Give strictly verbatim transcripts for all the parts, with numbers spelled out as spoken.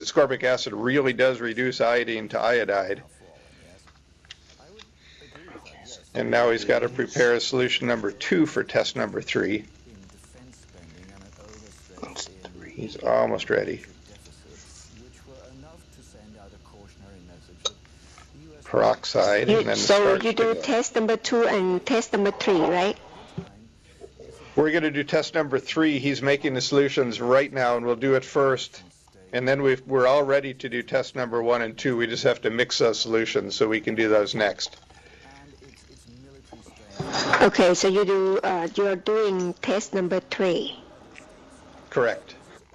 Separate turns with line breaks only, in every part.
ascorbic acid really does reduce iodine to iodide. And now he's got to prepare a solution number two for test number three. He's almost ready. Peroxide,
you,
and then the
so
starch
you do test number two and test number three, right?
We're going to do test number three. He's making the solutions right now, and we'll do it first. And then we've, we're all ready to do test number one and two. We just have to mix those solutions so we can do those next.
Okay, so you do uh, you are doing test number three.
Correct.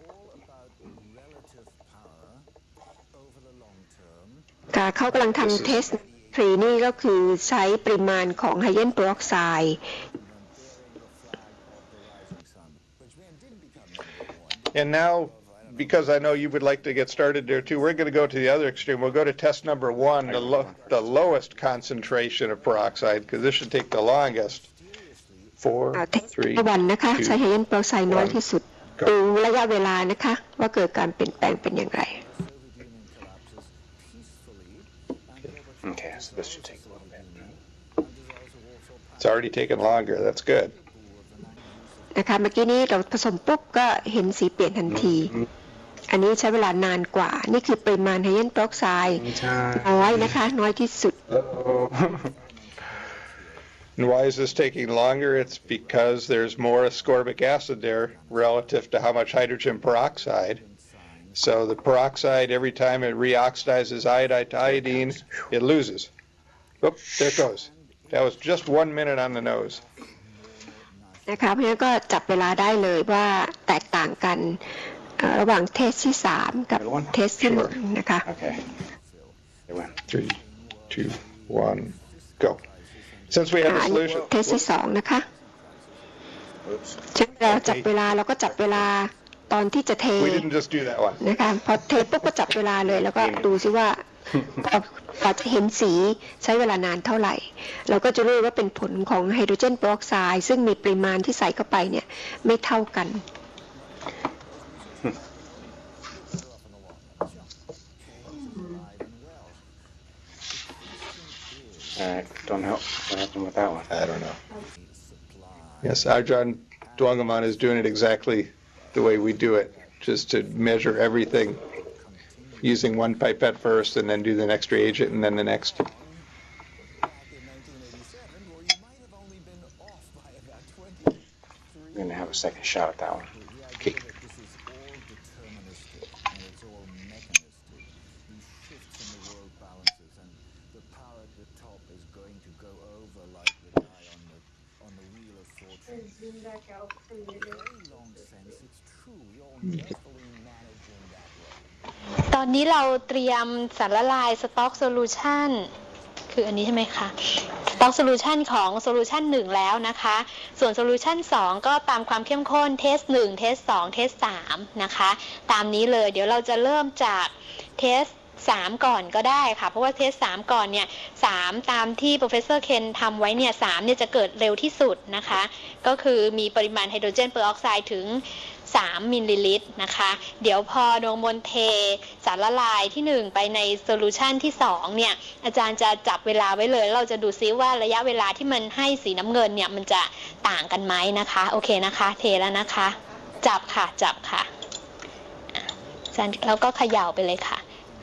ค่ะเขากำลังทำ test three นี่ก็คือใช้ปริมาณของไฮเดรเจนเปอร์ออกไซด์
And now, because I know you would like to get started there too, we're going to go to the other extreme. We'll go to test number one, the, lo the lowest concentration of peroxide, because this should take the longest. Four, three, two,
วันนะคะใช้ไฮเดรเจนเปอร์ออกไซด์น้อยที่สุดดูระยะเวลานะคะว่าเกิดการเปลี่ยนแปลงเป็นอย่างไร
Okay, so this should take a little bit.
It's already taken longer. That's good.
นะคะเมื่อกี้นี้เราผสมปุ๊บก็เห็นสีเปลี่ยนทันทีอันนี้ใช้เวลานานกว่านี่คือปริมาณไฮเดรเจนเปอร์ออกไซด์น้อยนะคะน้อยที่สุด
And why is this taking longer? It's because there's more ascorbic acid there relative to how much hydrogen peroxide. So the peroxide, every time it reoxidizes iodide to iodine, it loses. Oh, there it goes. That was just one minute on the nose.
นะคะเพราะฉะนั้นก็จับเวลาได้เลยว่าแตกต่างกันระหว่างเทสที่สามกับเทสที่หนึ่งนะคะ
Okay.
Three, two, one, go. Since we have the solution.
เทสที่สองนะคะซึ่งเราจับเวลาเราก็จับเวลาตอนที่จะเท
We didn't just do that one.
นะคะพอเทปุ๊บก็จับเวลาเลยแล้วก็ดูซิว่าพอจะเห็นสีใช้เวลานานเท่าไหร่เราก็จะรู้ว่าเป็นผลของไฮโดรเจนเปอร์ออกไซด์ซึ่งมีปริมาณที่ใส่เข้าไปเนี่ยไม่เท่ากัน
Uh, don't know what happened with that one.
I don't know. Yes, Ajahn Dwangaman is doing it exactly the way we do it, just to measure everything using one pipette first and then do the next reagent and then the next.
We're going to have a second shot at that one.
Okay.
Mm-hmm. ตอนนี้เราเตรียมสารละลายสต็อกโซลูชันคืออันนี้ใช่ไหมคะสต็อกโซลูชันของโซลูชันหนึ่งแล้วนะคะส่วนโซลูชันสองก็ตามความเข้มข้นเทสหนึ่งเทสสองเทสสามนะคะตามนี้เลยเดี๋ยวเราจะเริ่มจากเทสสามก่อนก็ได้ค่ะเพราะว่าเทสสามก่อนเนี่ยสามตามที่ Professor Ken ทำไว้เนี่ยสามเนี่ยจะเกิดเร็วที่สุดนะคะก็คือมีปริมาณไฮโดรเจนเปอร์ออกไซด์ถึงสามมิลลิลิตรนะคะเดี๋ยวพอดวงมนเทสารละลายที่หนึ่งไปในโซลูชันที่สองเนี่ยอาจารย์จะจับเวลาไว้เลยเราจะดูซิว่าระยะเวลาที่มันให้สีน้ำเงินเนี่ยมันจะต่างกันไหมนะคะโอเคนะคะเทแล้วนะคะจับค่ะจับค่ะอาจารย์แล้วก็เขย่าไปเลยค่ะ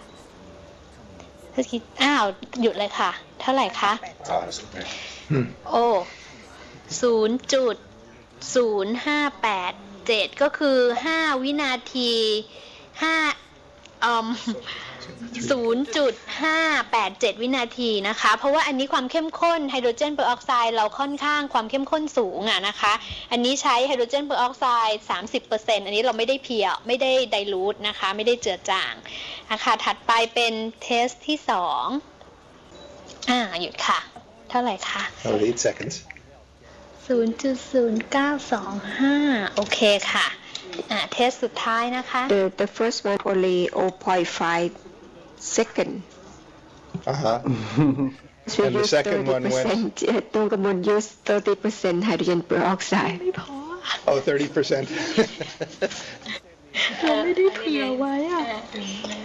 อ้าวหยุดเลยค่ะเท่าไหร่คะโอ้ศูนย์จุดศูนย์ห้าแปดเจ็ดก็คือห้าวินาทีห้าอืมศูนย์จุดห้าแปดเจ็ดวินาทีนะคะเพราะว่าอันนี้ความเข้มข้นไฮโดรเจนเปอร์ออกไซด์เราค่อนข้างความเข้มข้นสูงอ่ะนะคะอันนี้ใช้ไฮโดรเจนเปอร์ออกไซด์ สามสิบเปอร์เซ็นต์ อันนี้เราไม่ได้เพียวไม่ได้ไดลูทนะคะไม่ได้เจือจางนะคะถัดไปเป็นเทสที่สองอ่าหยุดค่ะเท่าไหร่คะ
eight seconds
ศูนย์จุดศูนย์เก้าสองห้า โอเคค่ะอ่าเทสสุดท้ายนะคะ
The the first one only zero point five second
uh-huh and the second one went
ตรงกับมัน use thirty percent hydrogen peroxide
ไม่พอ
oh thirty percent
เราไม่ได้เผื่อไว้อะ